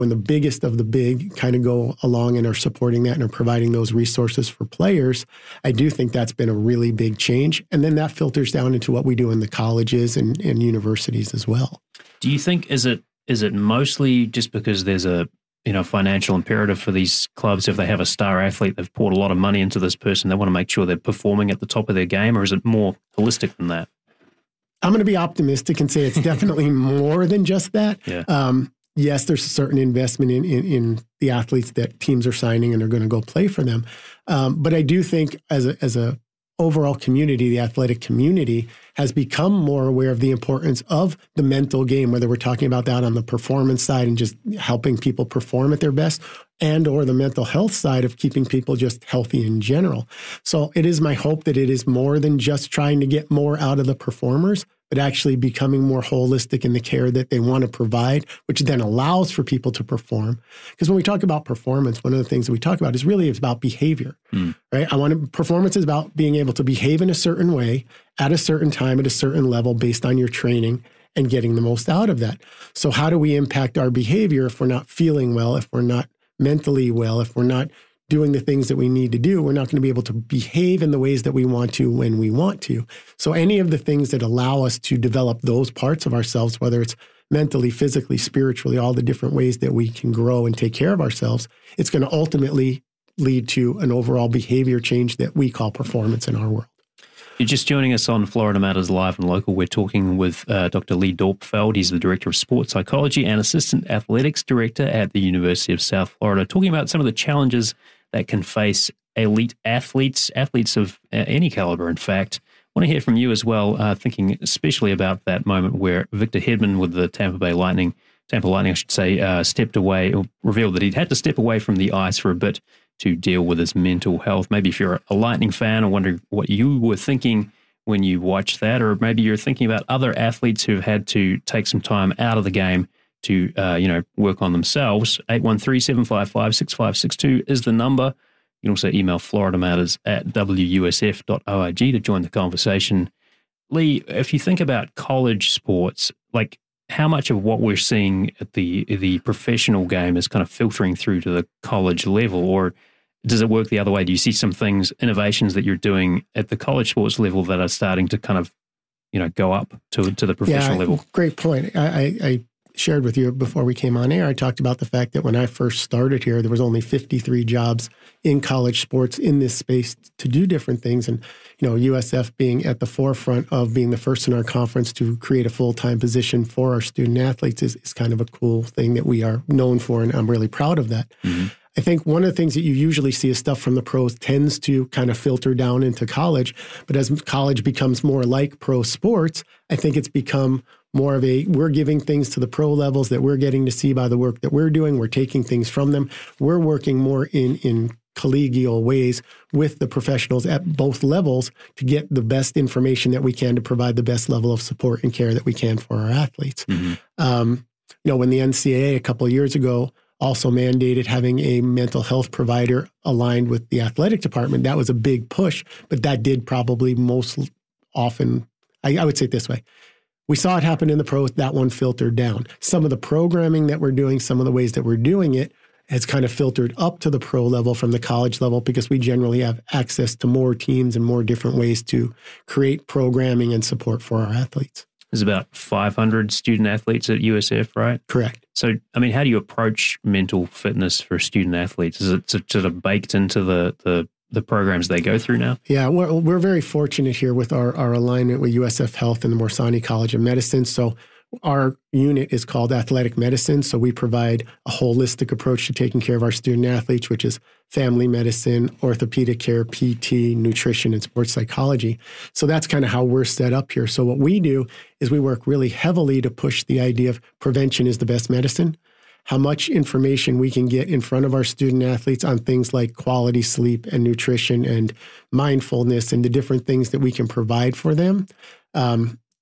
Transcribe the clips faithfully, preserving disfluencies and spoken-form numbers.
when the biggest of the big kind of go along and are supporting that and are providing those resources for players, I do think that's been a really big change. And then that filters down into what we do in the colleges and, and universities as well. Do you think, is it is it mostly just because there's a you know financial imperative for these clubs? If they have a star athlete, they've poured a lot of money into this person, they want to make sure they're performing at the top of their game, or is it more holistic than that? I'm going to be optimistic and say it's definitely more than just that. Yeah. Um, yes, there's a certain investment in, in, in the athletes that teams are signing and are going to go play for them. Um, but I do think as a, as a overall community, the athletic community has become more aware of the importance of the mental game, whether we're talking about that on the performance side and just helping people perform at their best, and or the mental health side of keeping people just healthy in general. So it is my hope that it is more than just trying to get more out of the performers, but actually becoming more holistic in the care that they want to provide, which then allows for people to perform. Because when we talk about performance, one of the things that we talk about is really it's about behavior, mm. right? I want to, performance is about being able to behave in a certain way at a certain time at a certain level based on your training and getting the most out of that. So how do we impact our behavior if we're not feeling well, if we're not mentally well, if we're not doing the things that we need to do? We're not going to be able to behave in the ways that we want to when we want to. So any of the things that allow us to develop those parts of ourselves, whether it's mentally, physically, spiritually, all the different ways that we can grow and take care of ourselves, it's going to ultimately lead to an overall behavior change that we call performance in our world. You're just joining us on Florida Matters Live and Local. We're talking with uh, Doctor Lee Dorpfeld. He's the Director of Sports Psychology and Assistant Athletics Director at the University of South Florida, talking about some of the challenges that can face elite athletes, athletes of uh, any caliber, in fact. I want to hear from you as well, uh, thinking especially about that moment where Victor Hedman with the Tampa Bay Lightning, Tampa Lightning, I should say, uh, stepped away, or revealed that he'd had to step away from the ice for a bit to deal with his mental health. Maybe if you're a Lightning fan, I wonder what you were thinking when you watched that, or maybe you're thinking about other athletes who've had to take some time out of the game to, uh, you know, work on themselves. eight one three, seven five five, six five six two is the number. You can also email Florida Matters at w u s f dot org to join the conversation. Lee, if you think about college sports, like how much of what we're seeing at the the professional game is kind of filtering through to the college level, or does it work the other way? Do you see some things, innovations that you're doing at the college sports level that are starting to kind of, you know, go up to to the professional yeah, level? Great point. I, I, I shared with you before we came on air, I talked about the fact that when I first started here, there was only fifty-three jobs in college sports in this space to do different things. And, you know, U S F being at the forefront of being the first in our conference to create a full-time position for our student athletes is, is kind of a cool thing that we are known for. And I'm really proud of that. Mm-hmm. I think one of the things that you usually see is stuff from the pros tends to kind of filter down into college. But as college becomes more like pro sports, I think it's become more of a, we're giving things to the pro levels that we're getting to see by the work that we're doing. We're taking things from them. We're working more in, in collegial ways with the professionals at both levels to get the best information that we can to provide the best level of support and care that we can for our athletes. Mm-hmm. Um, you know, when the N C double A a couple of years ago also mandated having a mental health provider aligned with the athletic department, that was a big push, but that did probably most often, I, I would say it this way. We saw it happen in the pros, that one filtered down. Some of the programming that we're doing, some of the ways that we're doing it has kind of filtered up to the pro level from the college level because we generally have access to more teams and more different ways to create programming and support for our athletes. There's about five hundred student athletes at U S F, right? Correct. So, I mean, how do you approach mental fitness for student athletes? Is it sort of baked into the the, the programs they go through now? Yeah, we're, we're very fortunate here with our, our alignment with U S F Health and the Morsani College of Medicine. So our unit is called Athletic Medicine. So we provide a holistic approach to taking care of our student athletes, which is family medicine, orthopedic care, P T, nutrition, and sports psychology. So that's kind of how we're set up here. So what we do is we work really heavily to push the idea of prevention is the best medicine. How much information we can get in front of our student athletes on things like quality sleep and nutrition and mindfulness and the different things that we can provide for them. Um,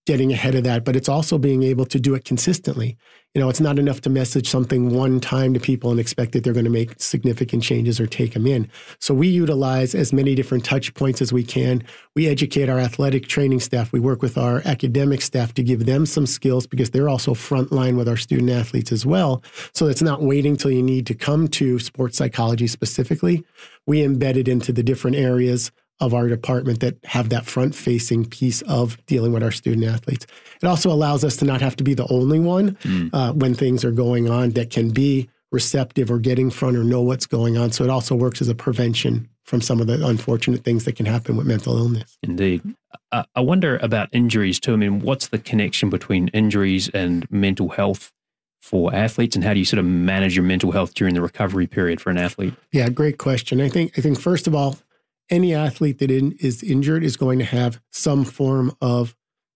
getting ahead of that, but it's also being able to do it consistently. You know, it's not enough to message something one time to people and expect that they're going to make significant changes or take them in. So we utilize as many different touch points as we can. We educate our athletic training staff. We work with our academic staff to give them some skills because they're also frontline with our student athletes as well. So it's not waiting till you need to come to sports psychology specifically. We embed it into the different areas of our department that have that front-facing piece of dealing with our student athletes. It also allows us to not have to be the only one mm. uh, when things are going on that can be receptive or get in front or know what's going on. So it also works as a prevention from some of the unfortunate things that can happen with mental illness. Indeed. Uh, I wonder about injuries too. I mean, what's the connection between injuries and mental health for athletes, and how do you sort of manage your mental health during the recovery period for an athlete? Yeah, great question. I think, I think first of all, any athlete that in, is injured is going to have some form of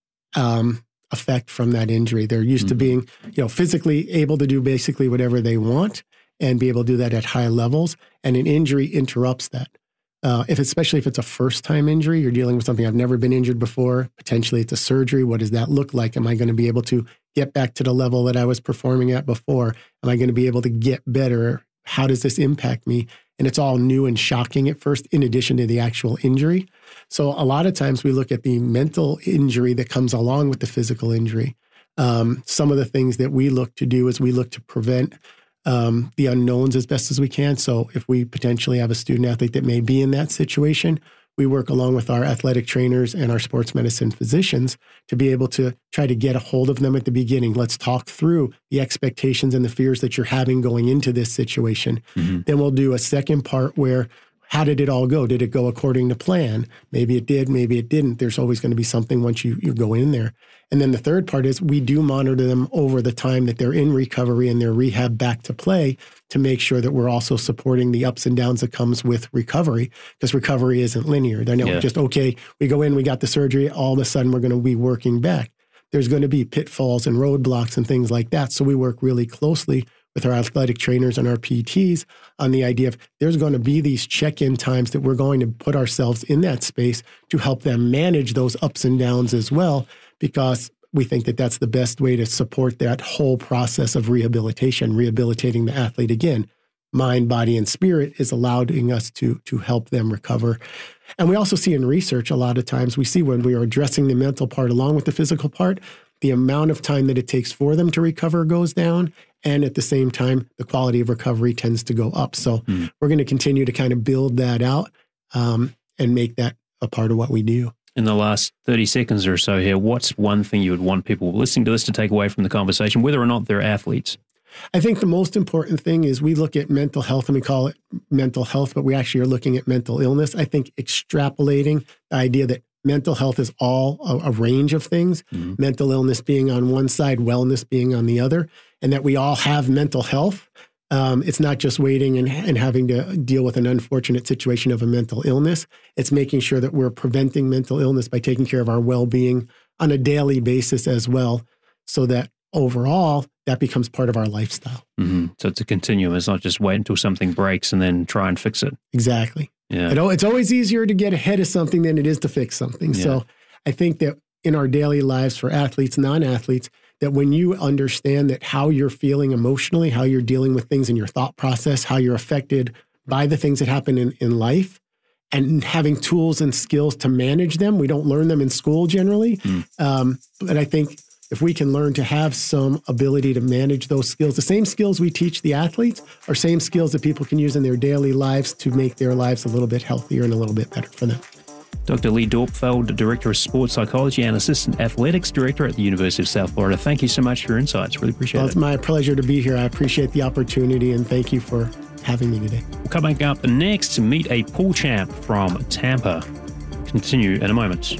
um, effect from that injury. They're used mm-hmm. to being, you know, physically able to do basically whatever they want and be able to do that at high levels. And an injury interrupts that. Uh, if especially if it's a first-time injury, you're dealing with something I've never been injured before. Potentially, it's a surgery. What does that look like? Am I going to be able to get back to the level that I was performing at before? Am I going to be able to get better? How does this impact me? And it's all new and shocking at first, in addition to the actual injury. So a lot of times we look at the mental injury that comes along with the physical injury. Um, some of the things that we look to do is we look to prevent um, the unknowns as best as we can. So if we potentially have a student athlete that may be in that situation, we work along with our athletic trainers and our sports medicine physicians to be able to try to get a hold of them at the beginning. Let's talk through the expectations and the fears that you're having going into this situation. Mm-hmm. Then we'll do a second part where, how did it all go? Did it go according to plan? Maybe it did, maybe it didn't. There's always going to be something once you, you go in there. And then the third part is we do monitor them over the time that they're in recovery and their rehab back to play to make sure that we're also supporting the ups and downs that comes with recovery, because recovery isn't linear. I know yeah. just, okay, we go in, we got the surgery, all of a sudden we're going to be working back. There's going to be pitfalls and roadblocks and things like that. So we work really closely with our athletic trainers and our P Ts on the idea of there's going to be these check-in times that we're going to put ourselves in that space to help them manage those ups and downs as well, because we think that that's the best way to support that whole process of rehabilitation, rehabilitating the athlete again. Mind, body, and spirit is allowing us to, to help them recover. And we also see in research a lot of times, we see when we are addressing the mental part along with the physical part, the amount of time that it takes for them to recover goes down. And at the same time, the quality of recovery tends to go up. So mm. we're going to continue to kind of build that out um, and make that a part of what we do. In the last thirty seconds or so here, what's one thing you would want people listening to this to take away from the conversation, whether or not they're athletes? I think the most important thing is we look at mental health and we call it mental health, but we actually are looking at mental illness. I think extrapolating the idea that mental health is all a, a range of things, mm-hmm. mental illness being on one side, wellness being on the other, and that we all have mental health. Um, it's not just waiting and, and having to deal with an unfortunate situation of a mental illness. It's making sure that we're preventing mental illness by taking care of our well-being on a daily basis as well, so that overall that becomes part of our lifestyle. Mm-hmm. So it's a continuum. It's not just wait until something breaks and then try and fix it. Exactly. Yeah. You know, it's always easier to get ahead of something than it is to fix something. Yeah. So I think that in our daily lives for athletes, non-athletes, that when you understand that how you're feeling emotionally, how you're dealing with things in your thought process, how you're affected by the things that happen in, in life, and having tools and skills to manage them. We don't learn them in school generally. Mm. Um, but I think if we can learn to have some ability to manage those skills, the same skills we teach the athletes are same skills that people can use in their daily lives to make their lives a little bit healthier and a little bit better for them. Doctor Lee Dorpfeld, Director of Sports Psychology and Assistant Athletics Director at the University of South Florida. Thank you so much for your insights. Really appreciate well, it. It's my pleasure to be here. I appreciate the opportunity, and thank you for having me today. We'll come back up next to meet a pool champ from Tampa. Continue in a moment.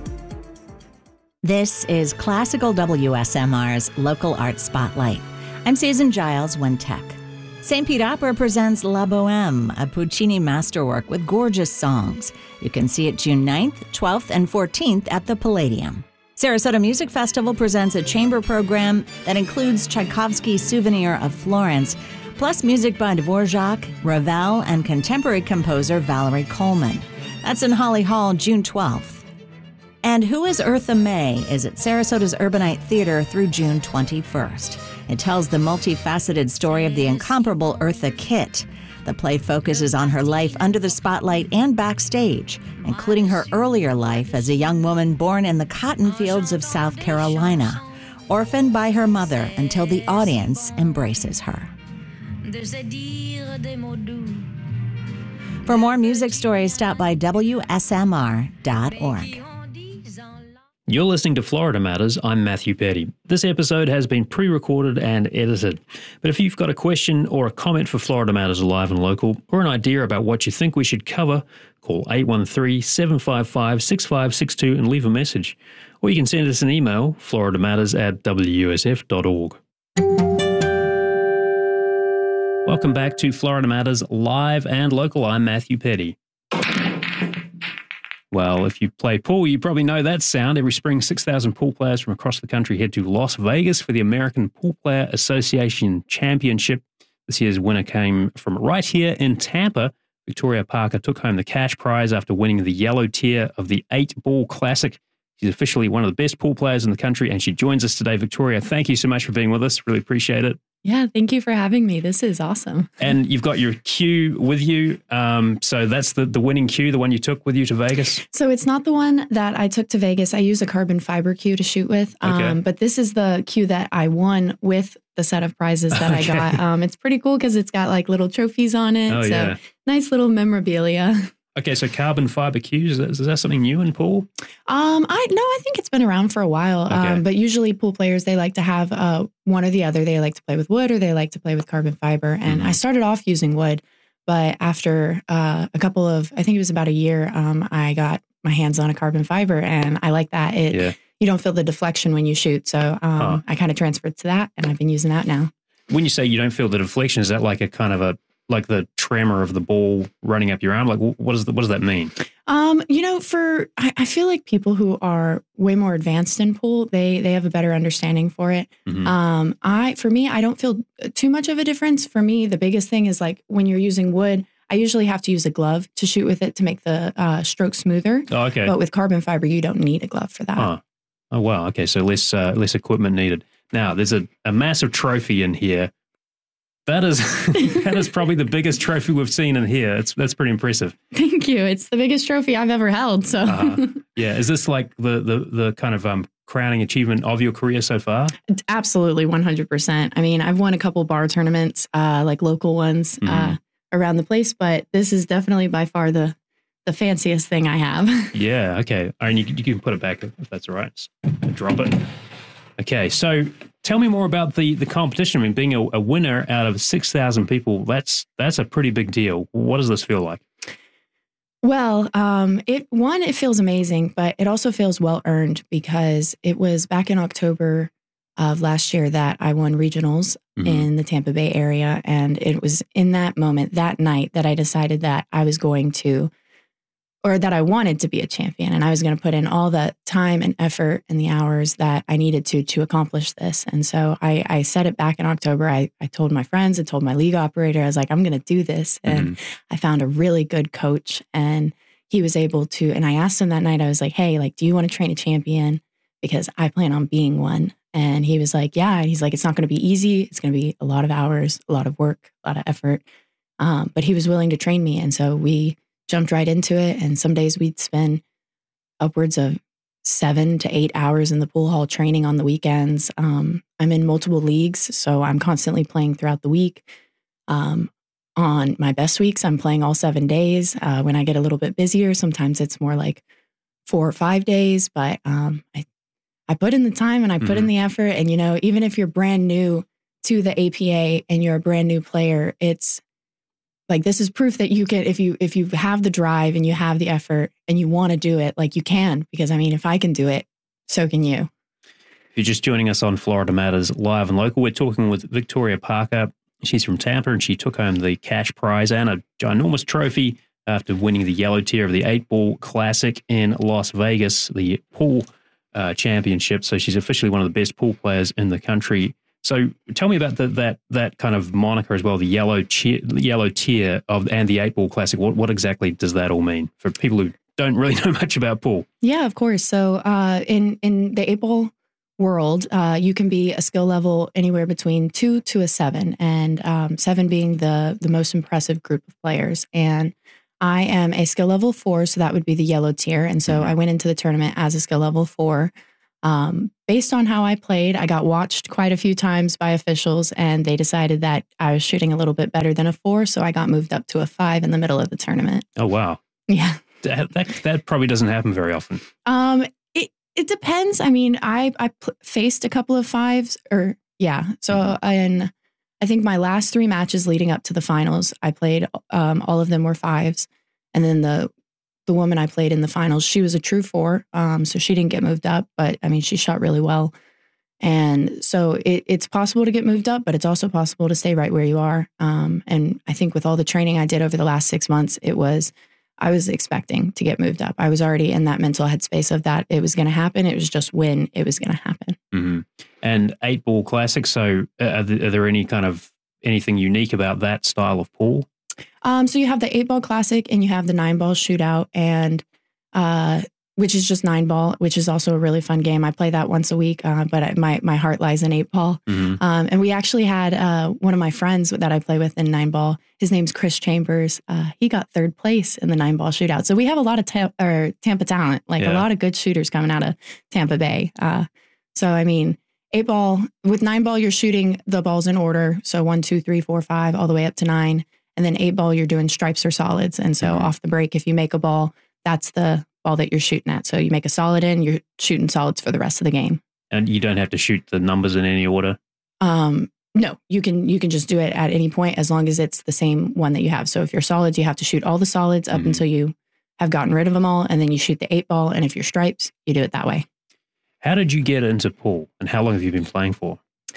This is Classical W S M R's Local Arts Spotlight. I'm Susan Giles, One Tech. Saint Pete Opera presents La Bohème, a Puccini masterwork with gorgeous songs. You can see it June ninth, twelfth, and fourteenth at the Palladium. Sarasota Music Festival presents a chamber program that includes Tchaikovsky's Souvenir of Florence, plus music by Dvorak, Ravel, and contemporary composer Valerie Coleman. That's in Holly Hall, June twelfth. And Who is Eartha May is at Sarasota's Urbanite Theater through June twenty-first. It tells the multifaceted story of the incomparable Eartha Kitt. The play focuses on her life under the spotlight and backstage, including her earlier life as a young woman born in the cotton fields of South Carolina, orphaned by her mother until the audience embraces her. For more music stories, stop by W S M R dot org. You're listening to Florida Matters. I'm Matthew Petty. This episode has been pre-recorded and edited. But if you've got a question or a comment for Florida Matters Live and Local, or an idea about what you think we should cover, call eight one three, seven five five, six five six two and leave a message. Or you can send us an email, floridamatters at w u s f dot org. Welcome back to Florida Matters Live and Local. I'm Matthew Petty. Well, if you play pool, you probably know that sound. Every spring, six thousand pool players from across the country head to Las Vegas for the American Pool Player Association Championship. This year's winner came from right here in Tampa. Victoria Parker took home the cash prize after winning the yellow tier of the eight-ball classic. She's officially one of the best pool players in the country, and she joins us today. Victoria, thank you so much for being with us. Really appreciate it. Yeah, thank you for having me. This is awesome. And you've got your cue with you. Um, so that's the, the winning cue, the one you took with you to Vegas? So it's not the one that I took to Vegas. I use a carbon fiber cue to shoot with. Um, okay. But this is the cue that I won with the set of prizes that okay. I got. Um, it's pretty cool because it's got like little trophies on it. Oh, so yeah. Nice little memorabilia. Okay, so carbon fiber cues, is that, is that something new in pool? Um, I no, I think it's been around for a while. Okay. Um, but usually pool players, they like to have uh, one or the other. They like to play with wood or they like to play with carbon fiber. And mm-hmm. I started off using wood, but after uh, a couple of, I think it was about a year, um, I got my hands on a carbon fiber, and I like that. It yeah. You don't feel the deflection when you shoot, so um, huh. I kind of transferred to that, and I've been using that now. When you say you don't feel the deflection, is that like a kind of a like the tremor of the ball running up your arm? Like, what does the, what does that mean? Um, you know, for I, I feel like people who are way more advanced in pool, they they have a better understanding for it. Mm-hmm. Um, I for me, I don't feel too much of a difference. For me, the biggest thing is like when you're using wood, I usually have to use a glove to shoot with it to make the uh, stroke smoother. Oh, okay. But with carbon fiber, you don't need a glove for that. Huh. Oh, wow. Okay, so less uh, less equipment needed. Now, there's a, a massive trophy in here. That is that is probably the biggest trophy we've seen in here. It's that's pretty impressive. Thank you. It's the biggest trophy I've ever held. So uh, yeah, is this like the the the kind of um, crowning achievement of your career so far? Absolutely, one hundred percent. I mean, I've won a couple bar tournaments, uh, like local ones mm-hmm. uh, around the place, but this is definitely by far the the fanciest thing I have. Yeah. Okay. And you you can put it back if that's all right. Just drop it. Okay, so tell me more about the, the competition. I mean, being a, a winner out of six thousand people, that's that's a pretty big deal. What does this feel like? Well, um, it one, it feels amazing, but it also feels well-earned because it was back in October of last year that I won regionals mm-hmm. in the Tampa Bay area. And it was in that moment, that night, that I decided that I was going to or that I wanted to be a champion, and I was going to put in all the time and effort and the hours that I needed to to accomplish this. And so I, I said it back in October. I, I told my friends, I told my league operator, I was like, I'm going to do this. And mm-hmm. I found a really good coach, and he was able to, and I asked him that night, I was like, hey, like, do you want to train a champion? Because I plan on being one. And he was like, yeah. And he's like, it's not going to be easy. It's going to be a lot of hours, a lot of work, a lot of effort. Um, but he was willing to train me. And so we jumped right into it. And some days we'd spend upwards of seven to eight hours in the pool hall training on the weekends. Um, I'm in multiple leagues, so I'm constantly playing throughout the week. Um, on my best weeks, I'm playing all seven days. Uh, when I get a little bit busier, sometimes it's more like four or five days, but um, I, I put in the time and I put mm-hmm. in the effort. And, you know, even if you're brand new to the A P A and you're a brand new player, it's like, this is proof that you can, if you if you have the drive and you have the effort and you want to do it, like you can. Because I mean, if I can do it, so can you. If you're just joining us on Florida Matters Live and Local, we're talking with Victoria Parker. She's from Tampa, and she took home the cash prize and a ginormous trophy after winning the yellow tier of the eight-ball classic in Las Vegas, the pool uh, championship. So she's officially one of the best pool players in the country. So tell me about the, that that kind of moniker as well, the yellow cheer, yellow tier of and the eight ball classic. What what exactly does that all mean for people who don't really know much about pool. Yeah, of course. So uh, in in the eight ball world, uh, you can be a skill level anywhere between two to a seven, and um, seven being the the most impressive group of players. And I am a skill level four, so that would be the yellow tier. And so mm-hmm. I went into the tournament as a skill level four. Um, based on how I played, I got watched quite a few times by officials, and they decided that I was shooting a little bit better than a four, so I got moved up to a five in the middle of the tournament. Oh, wow. Yeah. That, that, that probably doesn't happen very often. Um, it, it depends. I mean, I, I p- faced a couple of fives, or yeah. So mm-hmm. in, I think my last three matches leading up to the finals, I played, um, all of them were fives. And then the The woman I played in the finals, she was a true four, um, so she didn't get moved up. But I mean, she shot really well, and so it, it's possible to get moved up, but it's also possible to stay right where you are. Um, and I think with all the training I did over the last six months, it was I was expecting to get moved up. I was already in that mental headspace of that it was going to happen. It was just when it was going to happen. Mm-hmm. And eight ball classic. So, are there, are there any kind of anything unique about that style of pool? Um, so you have the eight ball classic and you have the nine ball shootout, and uh, which is just nine ball, which is also a really fun game. I play that once a week, uh, but I, my my heart lies in eight ball. Mm-hmm. Um, and we actually had uh, one of my friends that I play with in nine ball. His name's Chris Chambers. Uh, he got third place in the nine ball shootout. So we have a lot of ta- or Tampa talent, like yeah. a lot of good shooters coming out of Tampa Bay. Uh, so I mean, eight ball with nine ball, you're shooting the balls in order. So one, two, three, four, five, all the way up to nine. And then eight ball, you're doing stripes or solids. And so mm-hmm. off the break, if you make a ball, that's the ball that you're shooting at. So you make a solid in, you're shooting solids for the rest of the game. And you don't have to shoot the numbers in any order? Um, no, you can you can just do it at any point as long as it's the same one that you have. So if you're solids, you have to shoot all the solids up mm-hmm. until you have gotten rid of them all. And then you shoot the eight ball. And if you're stripes, you do it that way. How did you get into pool, and how long have you been playing for?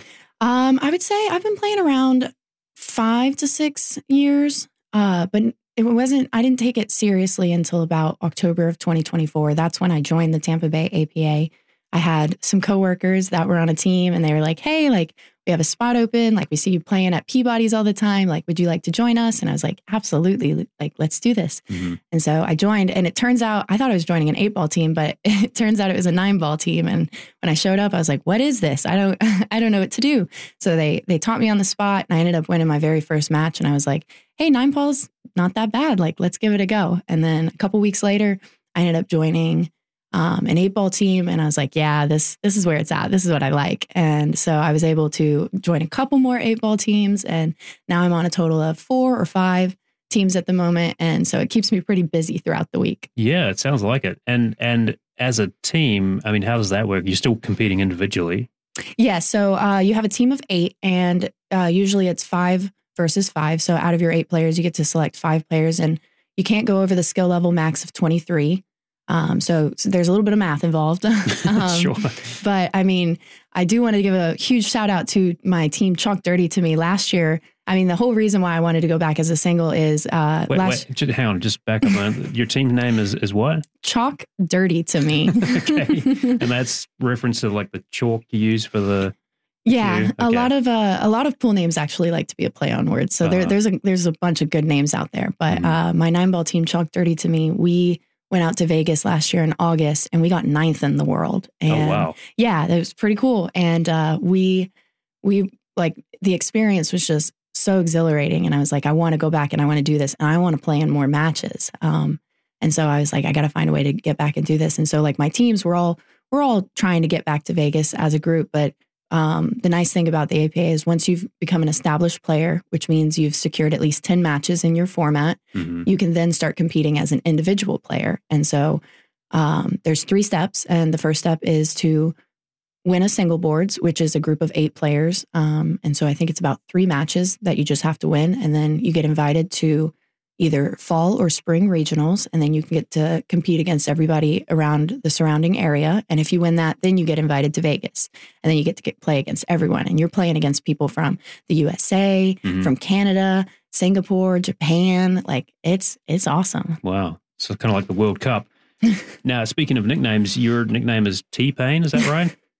Um, I would say I've been playing around five to six years, uh, but it wasn't, I didn't take it seriously until about October of twenty twenty-four. That's when I joined the Tampa Bay A P A. I had some coworkers that were on a team, and they were like, hey, like, we have a spot open. Like, we see you playing at Peabody's all the time. Like, would you like to join us? And I was like, absolutely. Like, let's do this. Mm-hmm. And so I joined, and it turns out, I thought I was joining an eight ball team, but it turns out it was a nine ball team. And when I showed up, I was like, what is this? I don't, I don't know what to do. So they, they taught me on the spot, and I ended up winning my very first match. And I was like, hey, nine ball's not that bad. Like, let's give it a go. And then a couple weeks later, I ended up joining Um, an eight ball team. And I was like, yeah, this, this is where it's at. This is what I like. And so I was able to join a couple more eight ball teams. And now I'm on a total of four or five teams at the moment. And so it keeps me pretty busy throughout the week. Yeah, it sounds like it. And, and as a team, I mean, how does that work? You're still competing individually? Yeah. So uh, you have a team of eight, and uh, usually it's five versus five. So out of your eight players, you get to select five players, and you can't go over the skill level max of twenty-three. Um, so, so there's a little bit of math involved. um, sure. But I mean, I do want to give a huge shout out to my team Chalk Dirty to me last year. I mean, the whole reason why I wanted to go back as a single is uh, wait, last. Wait, just, hang on, just back up. Your team name is is what? Chalk Dirty to me. Okay, and that's reference to like the chalk you use for the. Yeah, okay. a lot of uh, a lot of pool names actually like to be a play on words. So uh-huh. there, there's a there's a bunch of good names out there. But mm-hmm. uh, my nine ball team Chalk Dirty to me, we went out to Vegas last year in August, and we got ninth in the world. And oh, wow. Yeah, that was pretty cool. And uh, we, we like the experience was just so exhilarating. And I was like, I want to go back and I want to do this, and I want to play in more matches. Um, and so I was like, I got to find a way to get back and do this. And so like my teams were all, we're all trying to get back to Vegas as a group. But um, the nice thing about the A P A is once you've become an established player, which means you've secured at least ten matches in your format, mm-hmm. you can then start competing as an individual player. And so um, there's three steps. And the first step is to win a single boards, which is a group of eight players. Um, and so I think it's about three matches that you just have to win. And then you get invited to either fall or spring regionals, and then you can get to compete against everybody around the surrounding area. And if you win that, then you get invited to Vegas, and then you get to get play against everyone. And you're playing against people from the U S A, mm-hmm. from Canada, Singapore, Japan. Like it's, it's awesome. Wow. So kind of like the World Cup. Now, speaking of nicknames, your nickname is T-Pain. Is that right?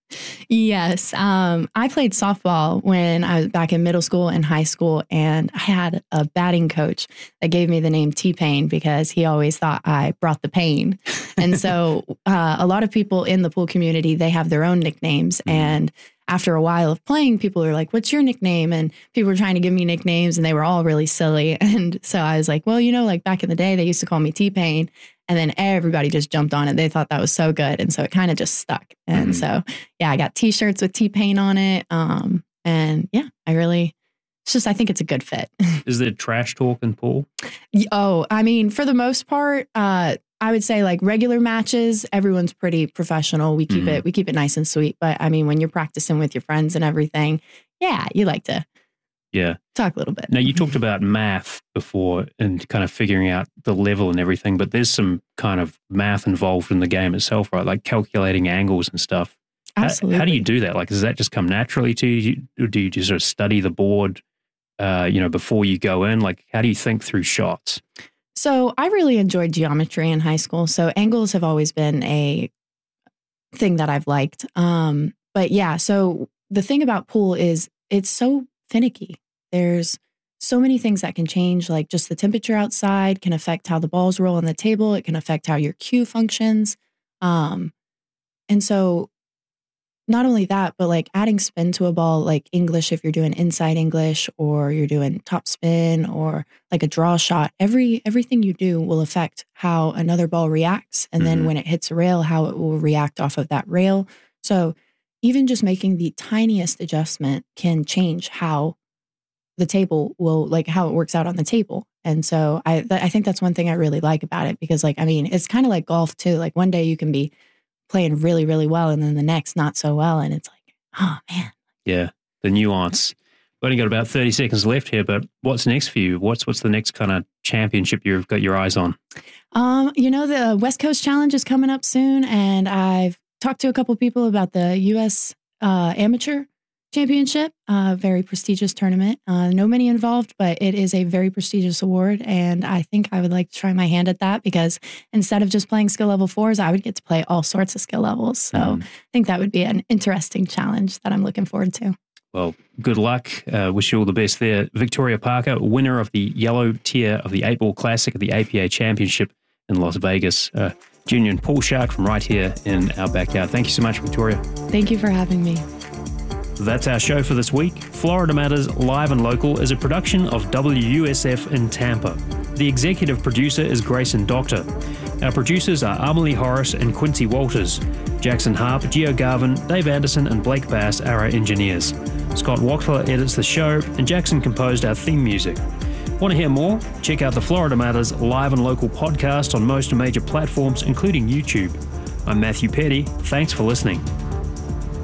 Yes. Um, I played softball when I was back in middle school and high school, and I had a batting coach that gave me the name T-Pain because he always thought I brought the pain. And so uh, a lot of people in the pool community, they have their own nicknames. And after a while of playing, people are like, what's your nickname? And people were trying to give me nicknames, and they were all really silly. And so I was like, well, you know, like back in the day, they used to call me T-Pain. And then everybody just jumped on it. They thought that was so good. And so it kind of just stuck. And mm-hmm. so, yeah, I got T-shirts with T-Pain on it. Um, and yeah, I really, it's just, I think it's a good fit. Is there trash talk in pool? Oh, I mean, for the most part, uh, I would say like regular matches, everyone's pretty professional. We keep mm-hmm. it, we keep it nice and sweet. But I mean, when you're practicing with your friends and everything, yeah, you like to yeah talk a little bit. Now, you talked about math before and kind of figuring out the level and everything, but there's some kind of math involved in the game itself, right? Like calculating angles and stuff. Absolutely. How, how do you do that? Like, does that just come naturally to you? Or do you just sort of study the board, uh, you know, before you go in? Like, how do you think through shots? So I really enjoyed geometry in high school. So angles have always been a thing that I've liked. Um, but yeah, so the thing about pool is it's so finicky. There's so many things that can change, like just the temperature outside can affect how the balls roll on the table. It can affect how your cue functions. Um, and so not only that, but like adding spin to a ball, like English, if you're doing inside English or you're doing top spin or like a draw shot, every everything you do will affect how another ball reacts. And mm-hmm. then when it hits a rail, how it will react off of that rail. So even just making the tiniest adjustment can change how the table will, like how it works out on the table. And so I th- I think that's one thing I really like about it, because like, I mean, it's kind of like golf too. Like one day you can be playing really, really well, and then the next not so well. And it's like, oh man. Yeah, the nuance. We've only got about thirty seconds left here, but what's next for you? What's what's the next kind of championship you've got your eyes on? Um, you know, the West Coast Challenge is coming up soon, and I've talked to a couple people about the U S uh, Amateur Championship, a uh, very prestigious tournament. Uh, no money involved, but it is a very prestigious award. And I think I would like to try my hand at that, because instead of just playing skill level fours, I would get to play all sorts of skill levels. So mm. I think that would be an interesting challenge that I'm looking forward to. Well, good luck. Uh, wish you all the best there. Victoria Parker, winner of the yellow tier of the eight ball classic at the A P A Championship in Las Vegas. Uh, junior and pool shark from right here in our backyard. Thank you so much, Victoria. Thank you for having me. That's our show for this week. Florida Matters Live and Local is a production of W U S F in Tampa. The executive producer is Grayson Doctor. Our producers are Amelie Horace and Quincy Walters. Jackson Harp, Gio Garvin, Dave Anderson and Blake Bass are our engineers. Scott Wachtler edits the show, and Jackson composed our theme music. Want to hear more? Check out the Florida Matters Live and Local podcast on most major platforms, including YouTube. I'm Matthew Petty. Thanks for listening.